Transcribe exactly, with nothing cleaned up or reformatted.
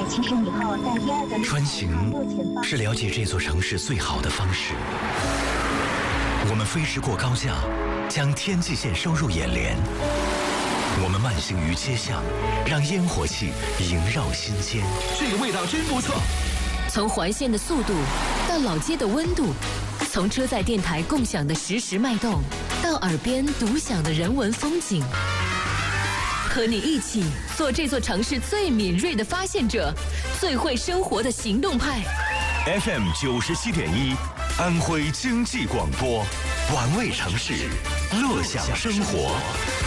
起身以后，在第二个穿行是了解这座城市最好的方式。我们飞驰过高架，将天际线收入眼帘。我们慢行于街巷，让烟火气萦绕心间。 这个味道真不错。 从环线的速度到老街的温度，从车载电台共享的实时脉动，到耳边独享的人文风景。和你一起做这座城市最敏锐的发现者，最会生活的行动派。 F M 九十七点一，安徽经济广播，玩味城市，乐享生活。